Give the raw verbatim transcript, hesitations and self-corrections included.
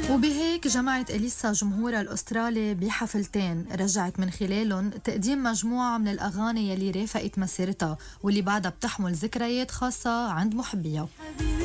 وبهيك جمعت إليسا جمهورها الأسترالي بحفلتين رجعت من خلالهم تقديم مجموعة من الأغاني يلي رافقت مسيرتها واللي بعدها بتحمل ذكريات خاصة عند محبيها.